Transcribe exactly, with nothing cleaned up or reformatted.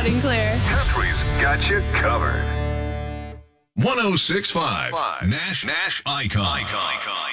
loud and clear. Country's got you covered. one oh six point five Nash Nash Icon. Icon.